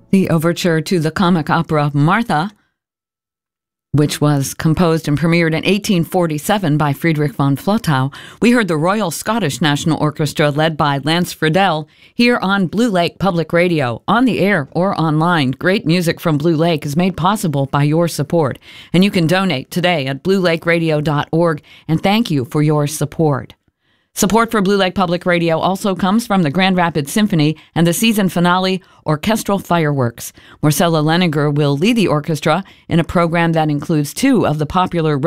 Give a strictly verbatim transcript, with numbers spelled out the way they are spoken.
The overture to the comic opera Martha, which was composed and premiered in eighteen forty-seven by Friedrich von Flotow. We heard the Royal Scottish National Orchestra led by Lance Friedel here on Blue Lake Public Radio, on the air or online. Great music from Blue Lake is made possible by your support, and you can donate today at blue lake radio dot org, and thank you for your support. Support for Blue Lake Public Radio also comes from the Grand Rapids Symphony and the season finale, Orchestral Fireworks. Marcella Leninger will lead the orchestra in a program that includes two of the popular